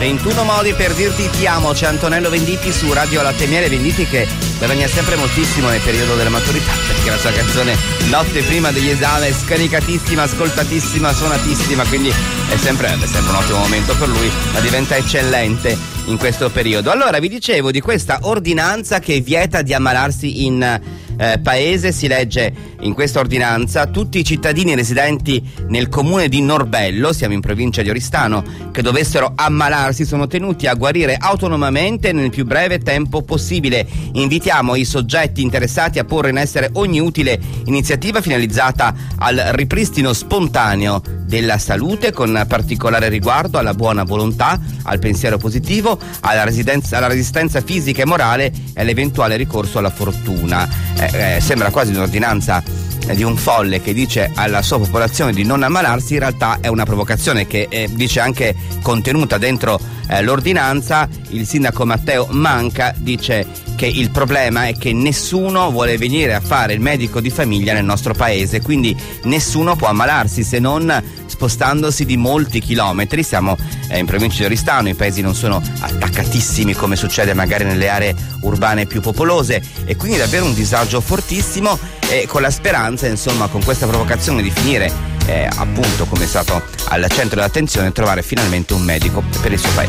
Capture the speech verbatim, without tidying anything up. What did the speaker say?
ventuno modi per dirti ti amo, c'è Antonello Venditti su Radio Latte e Miele. Venditti che guadagna sempre moltissimo nel periodo della maturità, perché la sua canzone notte prima degli esami è scaricatissima, ascoltatissima, suonatissima, quindi è sempre, è sempre un ottimo momento per lui, ma diventa eccellente in questo periodo. Allora vi dicevo di questa ordinanza che vieta di ammalarsi in eh, paese. Si legge in questa ordinanza: tutti i cittadini residenti nel comune di Norbello, siamo in provincia di Oristano, che dovessero ammalarsi sono tenuti a guarire autonomamente nel più breve tempo possibile. Invitiamo i soggetti interessati a porre in essere ogni utile iniziativa finalizzata al ripristino spontaneo della salute, con particolare riguardo alla buona volontà, al pensiero positivo, alla residenza, alla resistenza fisica e morale e all'eventuale ricorso alla fortuna. Eh, eh, sembra quasi un'ordinanza eh, di un folle che dice alla sua popolazione di non ammalarsi. In realtà è una provocazione che eh, dice anche contenuta dentro eh, l'ordinanza. Il sindaco Matteo Manca dice che il problema è che nessuno vuole venire a fare il medico di famiglia nel nostro paese, quindi nessuno può ammalarsi se non spostandosi di molti chilometri. Siamo eh, in provincia di Oristano, i paesi non sono attaccatissimi come succede magari nelle aree urbane più popolose, e quindi davvero un disagio fortissimo, e con la speranza, insomma, con questa provocazione di finire eh, appunto, come è stato al centro dell'attenzione, trovare finalmente un medico per il suo paese.